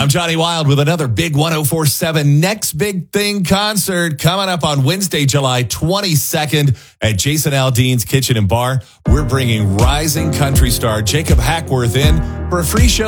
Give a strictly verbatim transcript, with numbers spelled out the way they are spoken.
I'm Johnny Wild with another big one oh four seven Next Big Thing concert coming up on Wednesday, July twenty-second at Jason Aldean's Kitchen and Bar. We're bringing rising country star Jacob Hackworth in for a free show.